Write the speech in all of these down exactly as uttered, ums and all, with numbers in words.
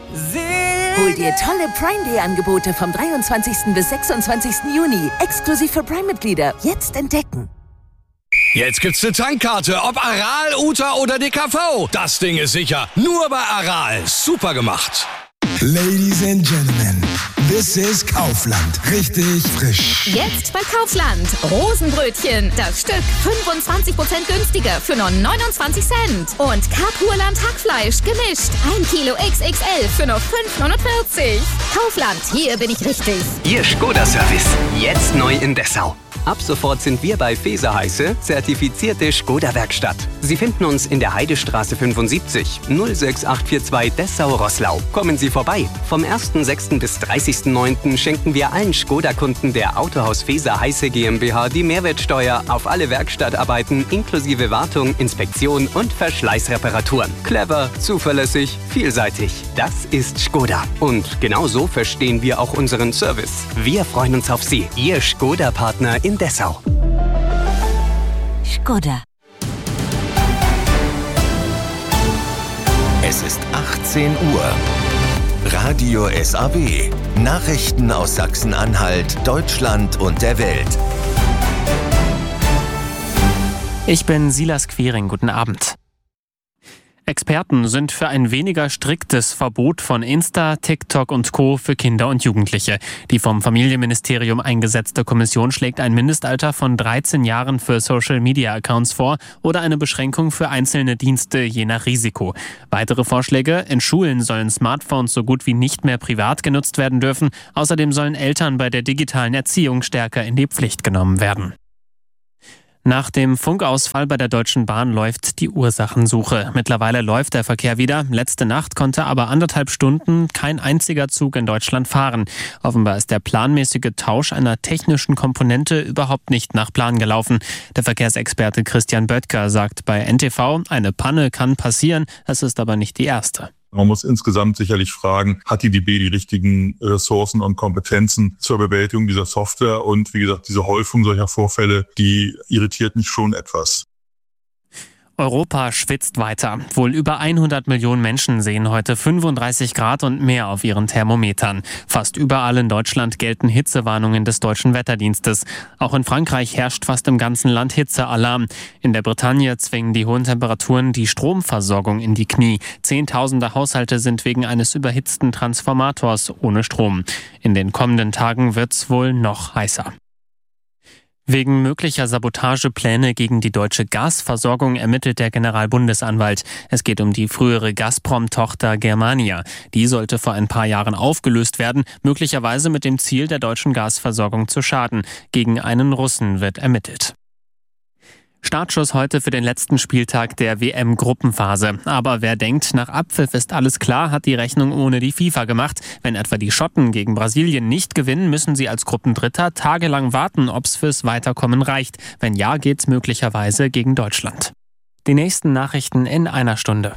Hol dir tolle Prime Day Angebote vom dreiundzwanzigsten bis sechsundzwanzigsten Juni. Exklusiv für Prime-Mitglieder. Jetzt entdecken. Jetzt gibt's eine Tankkarte, ob Aral, Uta oder D K V. Das Ding ist sicher. Nur bei Aral. Super gemacht. Ladies and Gentlemen, this is Kaufland. Richtig frisch. Jetzt bei Kaufland. Rosenbrötchen. Das Stück fünfundzwanzig Prozent günstiger für nur neunundzwanzig Cent. Und Kapurland Hackfleisch gemischt. ein Kilo X X L für nur fünf neunundvierzig. Kaufland, hier bin ich richtig. Ihr Skoda-Service. Jetzt neu in Dessau. Ab sofort sind wir bei Feser Heiße zertifizierte Skoda-Werkstatt. Sie finden uns in der Heidestraße fünfundsiebzig null sechs acht vier zwei Dessau-Roßlau. Kommen Sie vorbei. Vom ersten sechsten bis dreißigsten neunten schenken wir allen Skoda-Kunden der Autohaus Feser Heiße GmbH die Mehrwertsteuer auf alle Werkstattarbeiten inklusive Wartung, Inspektion und Verschleißreparaturen. Clever, zuverlässig, vielseitig. Das ist Skoda. Und genau so verstehen wir auch unseren Service. Wir freuen uns auf Sie, Ihr Skoda-Partner in Dessau. Skoda. Es ist achtzehn Uhr. Radio S A W. Nachrichten aus Sachsen-Anhalt, Deutschland und der Welt. Ich bin Silas Quering. Guten Abend. Experten sind für ein weniger striktes Verbot von Insta, TikTok und Co. für Kinder und Jugendliche. Die vom Familienministerium eingesetzte Kommission schlägt ein Mindestalter von dreizehn Jahren für Social-Media-Accounts vor oder eine Beschränkung für einzelne Dienste je nach Risiko. Weitere Vorschläge: In Schulen sollen Smartphones so gut wie nicht mehr privat genutzt werden dürfen. Außerdem sollen Eltern bei der digitalen Erziehung stärker in die Pflicht genommen werden. Nach dem Funkausfall bei der Deutschen Bahn läuft die Ursachensuche. Mittlerweile läuft der Verkehr wieder. Letzte Nacht konnte aber anderthalb Stunden kein einziger Zug in Deutschland fahren. Offenbar ist der planmäßige Tausch einer technischen Komponente überhaupt nicht nach Plan gelaufen. Der Verkehrsexperte Christian Böttger sagt bei N T V, eine Panne kann passieren, es ist aber nicht die erste. Man muss insgesamt sicherlich fragen, hat die D B die richtigen Ressourcen und Kompetenzen zur Bewältigung dieser Software? Und wie gesagt, diese Häufung solcher Vorfälle, die irritiert mich schon etwas. Europa schwitzt weiter. Wohl über hundert Millionen Menschen sehen heute fünfunddreißig Grad und mehr auf ihren Thermometern. Fast überall in Deutschland gelten Hitzewarnungen des Deutschen Wetterdienstes. Auch in Frankreich herrscht fast im ganzen Land Hitzealarm. In der Bretagne zwingen die hohen Temperaturen die Stromversorgung in die Knie. Zehntausende Haushalte sind wegen eines überhitzten Transformators ohne Strom. In den kommenden Tagen wird's wohl noch heißer. Wegen möglicher Sabotagepläne gegen die deutsche Gasversorgung ermittelt der Generalbundesanwalt. Es geht um die frühere Gazprom-Tochter Germania. Die sollte vor ein paar Jahren aufgelöst werden, möglicherweise mit dem Ziel, der deutschen Gasversorgung zu schaden. Gegen einen Russen wird ermittelt. Startschuss heute für den letzten Spieltag der W M-Gruppenphase. Aber wer denkt, nach Abpfiff ist alles klar, hat die Rechnung ohne die FIFA gemacht. Wenn etwa die Schotten gegen Brasilien nicht gewinnen, müssen sie als Gruppendritter tagelang warten, ob es fürs Weiterkommen reicht. Wenn ja, geht's möglicherweise gegen Deutschland. Die nächsten Nachrichten in einer Stunde.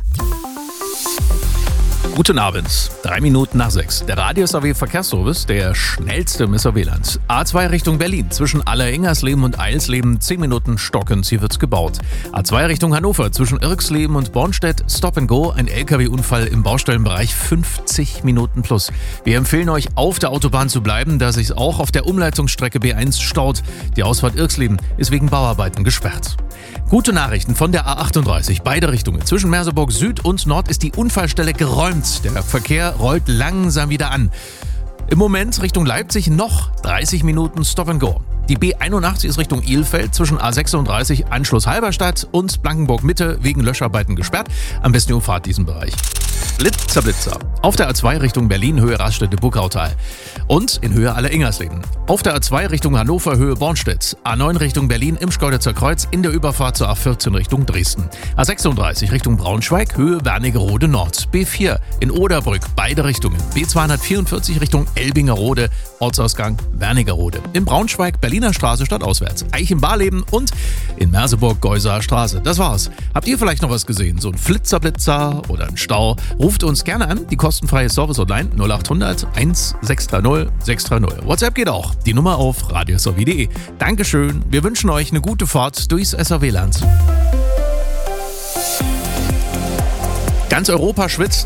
Guten Abend, drei Minuten nach sechs. Der Radio S A W Verkehrsservice, der schnellste im S A W-Land. A zwei Richtung Berlin, zwischen Aller-Ingersleben und Eilsleben, zehn Minuten stockend, hier wird's gebaut. A zwei Richtung Hannover, zwischen Irksleben und Bornstedt, Stop and Go, ein L K W-Unfall im Baustellenbereich, fünfzig Minuten plus. Wir empfehlen euch, auf der Autobahn zu bleiben, da sich auch auf der Umleitungsstrecke B eins staut. Die Ausfahrt Irksleben ist wegen Bauarbeiten gesperrt. Gute Nachrichten von der A achtunddreißig, beide Richtungen. Zwischen Merseburg Süd und Nord ist die Unfallstelle geräumt. Der Verkehr rollt langsam wieder an. Im Moment Richtung Leipzig noch dreißig Minuten Stop and Go. Die B einundachtzig ist Richtung Ilfeld zwischen A sechsunddreißig Anschluss Halberstadt und Blankenburg Mitte wegen Löscharbeiten gesperrt. Am besten umfahrt diesen Bereich. Blitzer, Blitzer. Auf der A zwei Richtung Berlin, Höhe Raststätte-Burgautal. Und in Höhe Aller-Ingersleben. Auf der A zwei Richtung Hannover, Höhe Bornstedt. A neun Richtung Berlin im Schkeuditzer Kreuz in der Überfahrt zur A vierzehn Richtung Dresden. A sechsunddreißig Richtung Braunschweig, Höhe Wernigerode Nord. B vier in Oderbrück, beide Richtungen. B zweihundertvierundvierzig Richtung Elbingerode, Ortsausgang Wernigerode. In Braunschweig, Berliner Straße stadtauswärts. Eichenbarleben und in Merseburg, Geuser Straße. Das war's. Habt ihr vielleicht noch was gesehen? So ein Flitzer-Blitzer oder ein Stau? Ruft uns gerne an, die kostenfreie Service-Hotline null achthundert eintausendsechshundertdreißig sechshundertdreißig. WhatsApp geht auch. Die Nummer auf radio s a w punkt d e. Dankeschön. Wir wünschen euch eine gute Fahrt durchs S A W-Land. Ganz Europa schwitzt.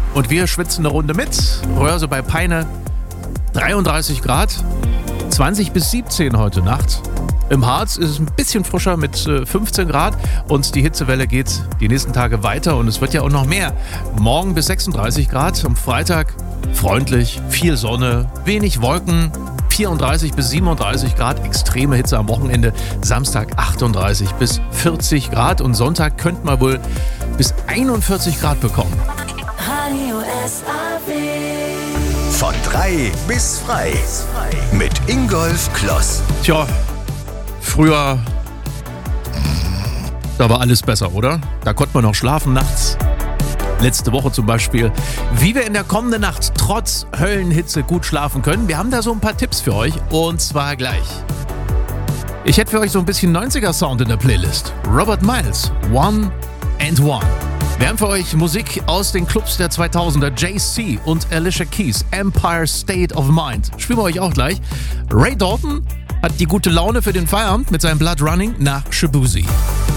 und wir schwitzen eine Runde mit. Röhrse bei Peine dreiunddreißig Grad, zwanzig bis siebzehn heute Nacht. Im Harz ist es ein bisschen frischer mit fünfzehn Grad und die Hitzewelle geht die nächsten Tage weiter und es wird ja auch noch mehr. Morgen bis sechsunddreißig Grad, am Freitag freundlich, viel Sonne, wenig Wolken, vierunddreißig bis siebenunddreißig Grad, extreme Hitze am Wochenende, Samstag achtunddreißig bis vierzig Grad und Sonntag könnte man wohl bis einundvierzig Grad bekommen. Radio S A W. Von drei bis frei mit Ingolf Kloss. Tja, früher, da war alles besser, oder? Da konnte man noch schlafen nachts. Letzte Woche zum Beispiel, wie wir in der kommenden Nacht trotz Höllenhitze gut schlafen können. Wir haben da so ein paar Tipps für euch und zwar gleich. Ich hätte für euch so ein bisschen neunziger-Sound in der Playlist. Robert Miles, One and One. Wir haben für euch Musik aus den Clubs der zweitausender, Jay Z und Alicia Keys, Empire State of Mind. Spielen wir euch auch gleich. Ray Dalton hat die gute Laune für den Feierabend mit seinem Blood Running nach Shaboozey.